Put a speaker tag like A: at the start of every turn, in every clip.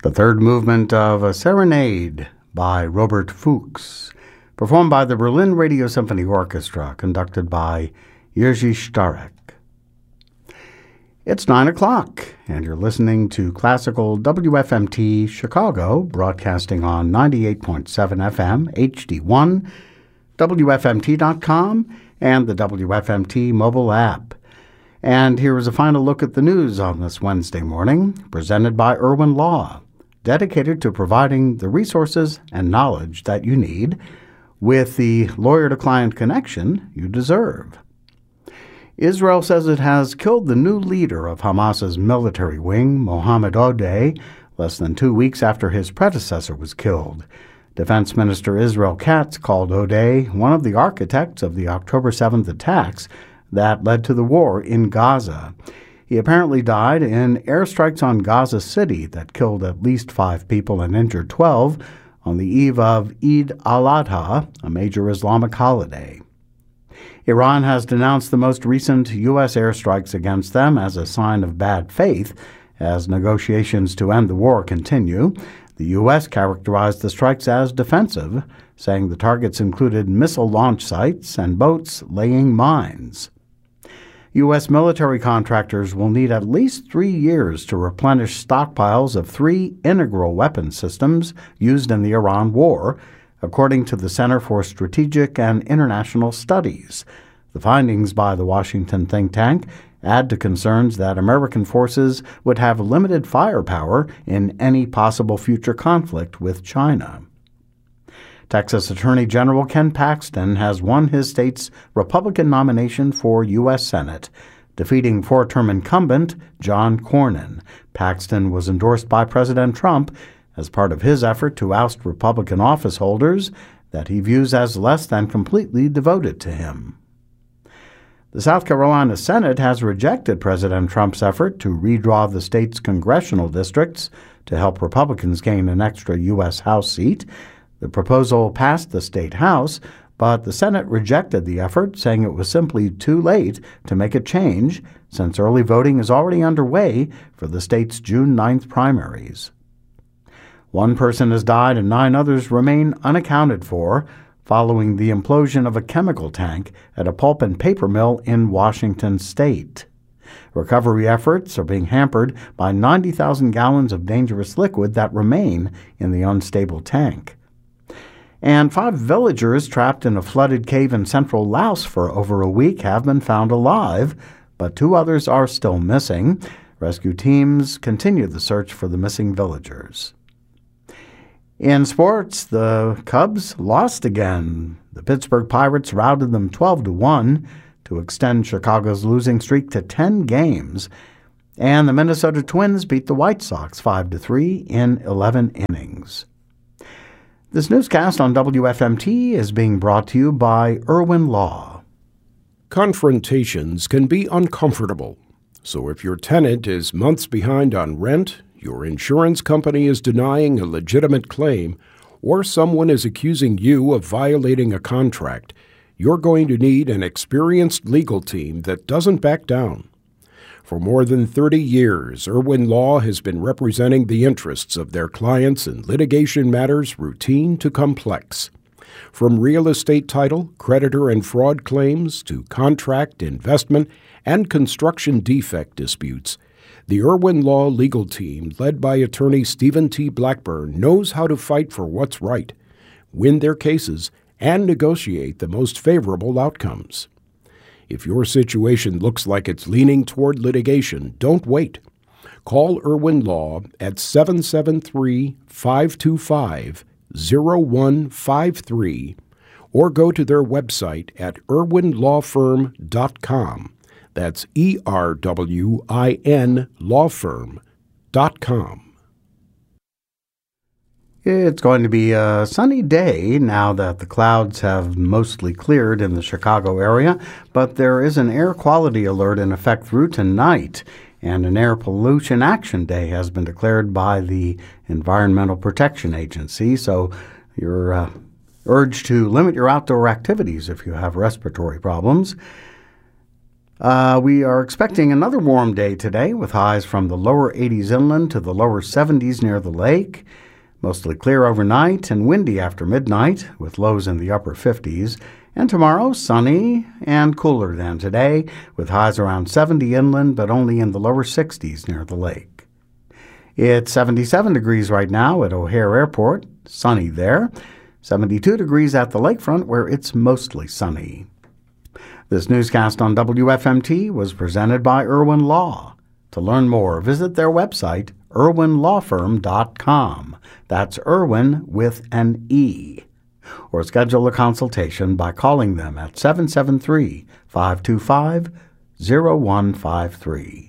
A: The third movement of a serenade by Robert Fuchs, performed by the Berlin Radio Symphony Orchestra, conducted by Jerzy Starek. It's 9 o'clock, and you're listening to Classical WFMT Chicago, broadcasting on 98.7 FM, HD1, WFMT.com, and the WFMT mobile app. And here is a final look at the news on this Wednesday morning, presented by Irwin Law, dedicated to providing the resources and knowledge that you need with the lawyer-to-client connection you deserve. Israel says it has killed the new leader of Hamas's military wing, Mohammed Odeh, less than 2 weeks after his predecessor was killed. Defense Minister Israel Katz called Odeh one of the architects of the October 7th attacks that led to the war in Gaza. He apparently died in airstrikes on Gaza City that killed at least 5 people and injured 12 on the eve of Eid al-Adha, a major Islamic holiday. Iran has denounced the most recent U.S. airstrikes against them as a sign of bad faith as negotiations to end the war continue. The U.S. characterized the strikes as defensive, saying the targets included missile launch sites and boats laying mines. U.S. military contractors will need at least 3 years to replenish stockpiles of 3 integral weapon systems used in the Iran war, according to the Center for Strategic and International Studies. The findings by the Washington think tank add to concerns that American forces would have limited firepower in any possible future conflict with China. Texas Attorney General Ken Paxton has won his state's Republican nomination for U.S. Senate, defeating 4-term incumbent John Cornyn. Paxton was endorsed by President Trump as part of his effort to oust Republican office holders that he views as less than completely devoted to him. The South Carolina Senate has rejected President Trump's effort to redraw the state's congressional districts to help Republicans gain an extra U.S. House seat. The proposal passed the state House, but the Senate rejected the effort, saying it was simply too late to make a change since early voting is already underway for the state's June 9th primaries. 1 person has died and 9 others remain unaccounted for following the implosion of a chemical tank at a pulp and paper mill in Washington state. Recovery efforts are being hampered by 90,000 gallons of dangerous liquid that remain in the unstable tank. And 5 villagers trapped in a flooded cave in central Laos for over a week have been found alive, but 2 others are still missing. Rescue teams continue the search for the missing villagers. In sports, the Cubs lost again. The Pittsburgh Pirates routed them 12-1 to extend Chicago's losing streak to 10 games. And the Minnesota Twins beat the White Sox 5-3 in 11 innings. This newscast on WFMT is being brought to you by Irwin Law.
B: Confrontations can be uncomfortable. So if your tenant is months behind on rent, your insurance company is denying a legitimate claim, or someone is accusing you of violating a contract, you're going to need an experienced legal team that doesn't back down. For more than 30 years, Irwin Law has been representing the interests of their clients in litigation matters routine to complex. From real estate title, creditor and fraud claims to contract, investment, and construction defect disputes, the Irwin Law legal team, led by attorney Stephen T. Blackburn, knows how to fight for what's right, win their cases, and negotiate the most favorable outcomes. If your situation looks like it's leaning toward litigation, don't wait. Call Irwin Law at 773-525-0153 or go to their website at irwinlawfirm.com. That's ERWIN lawfirm.com.
A: It's going to be a sunny day now that the clouds have mostly cleared in the Chicago area, but there is an air quality alert in effect through tonight, and an air pollution action day has been declared by the Environmental Protection Agency, so you're urged to limit your outdoor activities if you have respiratory problems. We are expecting another warm day today with highs from the lower 80s inland to the lower 70s near the lake. Mostly clear overnight and windy after midnight with lows in the upper 50s. And tomorrow, sunny and cooler than today with highs around 70 inland but only in the lower 60s near the lake. It's 77 degrees right now at O'Hare Airport, sunny there. 72 degrees at the lakefront where it's mostly sunny. This newscast on WFMT was presented by Irwin Law. To learn more, visit their website, irwinlawfirm.com. That's Irwin with an E. Or schedule a consultation by calling them at 773-525-0153.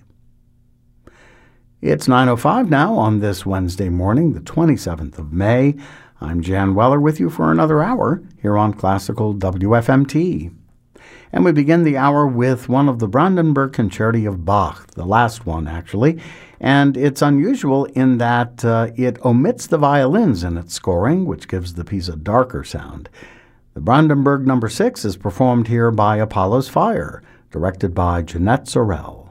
A: It's 9:05 now on this Wednesday morning, the 27th of May. I'm Jan Weller with you for another hour here on Classical WFMT. And we begin the hour with one of the Brandenburg Concerti of Bach, the last one actually, and it's unusual in that it omits the violins in its scoring, which gives the piece a darker sound. The Brandenburg No. 6 is performed here by Apollo's Fire, directed by Jeanette Sorrell.